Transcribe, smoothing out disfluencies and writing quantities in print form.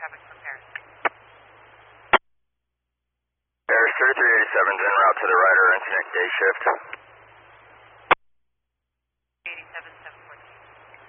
traffic prepared. There's 3387's en route to the Ryder incident day shift. 87-7.